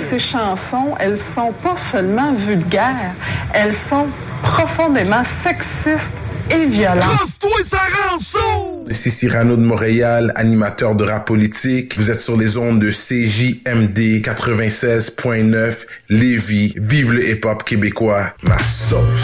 ces chansons, elles sont pas seulement vulgaires, elles sont profondément sexistes et violentes. Crosse-toi sa rançon! C'est Cyrano de Montréal, animateur de rap politique. Vous êtes sur les ondes de CJMD 96.9 Lévis. Vive le hip-hop québécois. Ma sauce.